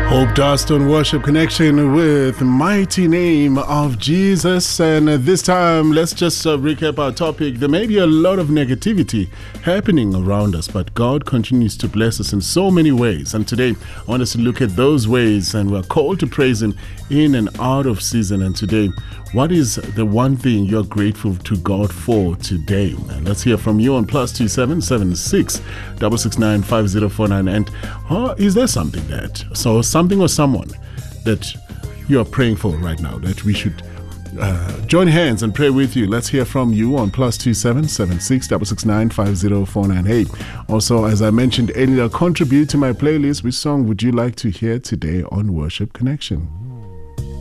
Hope Dust on Worship Connection with Mighty Name of Jesus. And this time, let's just recap our topic. There may be a lot of negativity happening around us, but God continues to bless us in so many ways. And today, I want us to look at those ways, and we're called to praise Him in and out of season. And today, what is the one thing you're grateful to God for today? And let's hear from you on +2 776 669 5049. And is there something something or someone that you are praying for right now that we should join hands and pray with you? Let's hear from you on +2 776 669 5049. Hey, also, as I mentioned earlier, contribute to my playlist. Which song would you like to hear today on Worship Connection?